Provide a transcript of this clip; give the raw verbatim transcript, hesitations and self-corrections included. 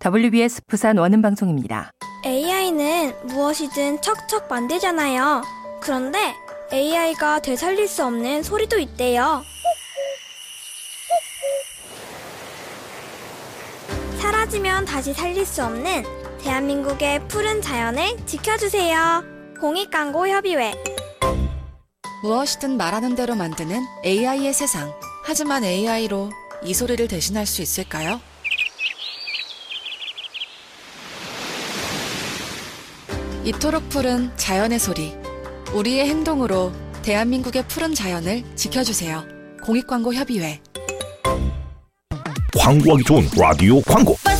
더블유비에스 부산 원음방송입니다. 에이아이는 무엇이든 척척 만들잖아요. 그런데 에이아이가 되살릴 수 없는 소리도 있대요. 사라지면 다시 살릴 수 없는 대한민국의 푸른 자연을 지켜주세요. 공익광고협의회. 무엇이든 말하는 대로 만드는 에이아이의 세상. 하지만 에이아이로 이 소리를 대신할 수 있을까요? 이토록 푸른 자연의 소리. 우리의 행동으로 대한민국의 푸른 자연을 지켜주세요. 공익광고협의회. 광고하기 좋은 라디오 광고.